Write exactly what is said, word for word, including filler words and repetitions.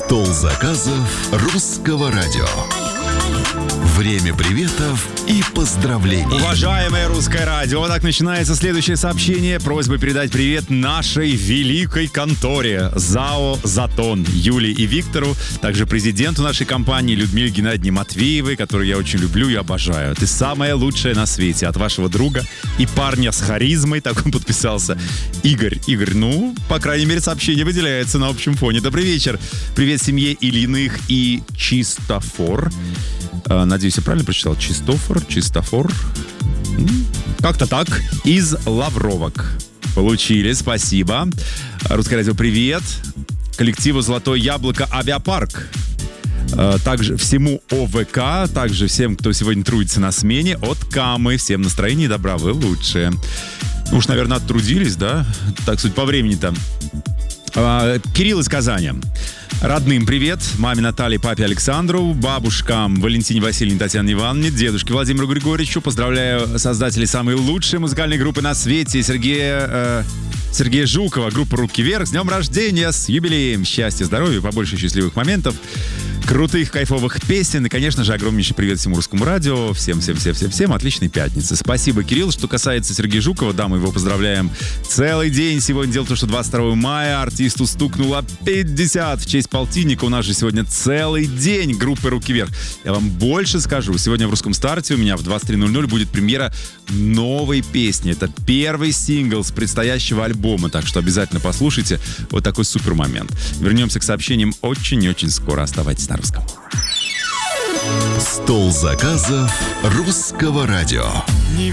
Стол заказов русского радио. Время приветов и поздравлений. Уважаемое русское радио, вот так начинается следующее сообщение. Просьба передать привет нашей великой конторе ЗАО «Затон» Юлии и Виктору, также президенту нашей компании Людмиле Геннадьевне Матвеевой, которую я очень люблю и обожаю. Ты самая лучшая на свете. От вашего друга и парня с харизмой, так он подписался, Игорь. Игорь, ну, по крайней мере, сообщение выделяется на общем фоне. Добрый вечер. Привет семье Ильиных и Чистофор. Надеюсь, я правильно прочитал? Чистофор, Чистофор. Как-то так. Из Лавровок. Получили, спасибо. Русское радио, привет. Коллективу «Золотое яблоко» Авиапарк. Также всему ОВК, также всем, кто сегодня трудится на смене, от Камы. Всем настроения и добра, вы лучшие. Уж, наверное, оттрудились, да? Так, суть по времени-то. Кирилл из Казани. Родным привет, маме Наталье, папе Александру, бабушкам Валентине Васильевне, Татьяне Ивановне, дедушке Владимиру Григорьевичу. Поздравляю создателей самой лучшей музыкальной группы на свете, Сергея, э, Сергея Жукова, группа «Руки вверх». С днем рождения, с юбилеем, счастья, здоровья, побольше счастливых моментов, крутых, кайфовых песен и, конечно же, огромнейший привет всему русскому радио. Всем-всем-всем-всем-всем отличной пятницы. Спасибо, Кирилл. Что касается Сергея Жукова, да, мы его поздравляем целый день. Сегодня дело в том, что двадцать второго мая артисту стукнуло пятьдесят. В честь полтинника у нас же сегодня целый день группы «Руки вверх». Я вам больше скажу. Сегодня в «Русском старте» у меня в двадцать три ноль ноль будет премьера новой песни. Это первый сингл с предстоящего альбома, так что обязательно послушайте. Вот такой супер момент. Вернемся к сообщениям очень и очень скоро. Оставайтесь на русском. Стол заказов русского радио. Не